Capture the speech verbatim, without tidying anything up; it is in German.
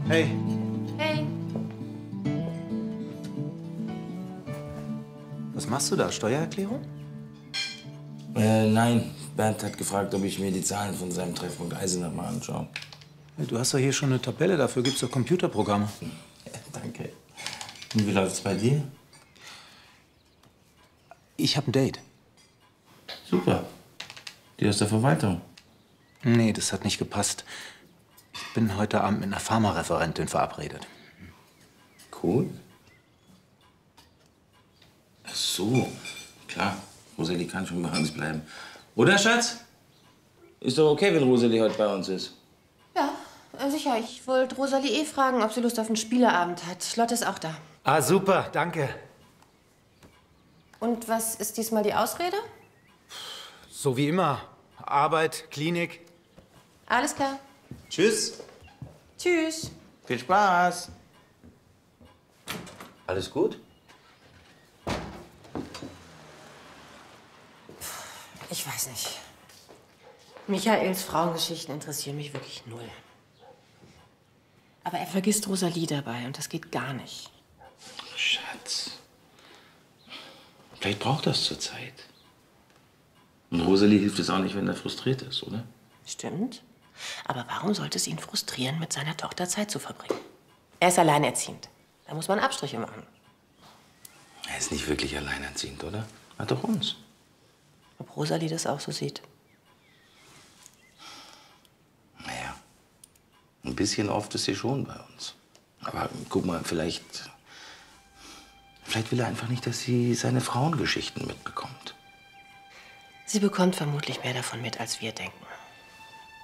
Hey. Hey. Was machst du da? Steuererklärung? Äh, nein. Bernd hat gefragt, ob ich mir die Zahlen von seinem Treffpunkt Eisenach mal anschaue. Hey, du hast doch hier schon eine Tabelle. Dafür gibt's doch Computerprogramme. Ja, danke. Und wie läuft's bei dir? Ich habe ein Date. Super. Die aus der Verwaltung. Nee, das hat nicht gepasst. Ich bin heute Abend mit einer Pharmareferentin verabredet. Cool. Ach so. Klar. Rosalie kann schon bei uns bleiben. Oder, Schatz? Ist doch okay, wenn Rosalie heute bei uns ist. Ja, sicher. Ich wollte Rosalie eh fragen, ob sie Lust auf einen Spieleabend hat. Lotte ist auch da. Ah, super. Danke. Und was ist diesmal die Ausrede? So wie immer. Arbeit, Klinik. Alles klar. Tschüss. Tschüss. Viel Spaß. Alles gut? Ich weiß nicht. Michaels Frauengeschichten interessieren mich wirklich null. Aber er vergisst Rosalie dabei und das geht gar nicht. Schatz. Vielleicht braucht das zur Zeit. Und Rosalie hilft es auch nicht, wenn er frustriert ist, oder? Stimmt. Aber warum sollte es ihn frustrieren, mit seiner Tochter Zeit zu verbringen? Er ist alleinerziehend. Da muss man Abstriche machen. Er ist nicht wirklich alleinerziehend, oder? Hat doch uns. Ob Rosalie das auch so sieht? Naja, ein bisschen oft ist sie schon bei uns. Aber guck mal, vielleicht... Vielleicht will er einfach nicht, dass sie seine Frauengeschichten mitbekommt. Sie bekommt vermutlich mehr davon mit, als wir denken.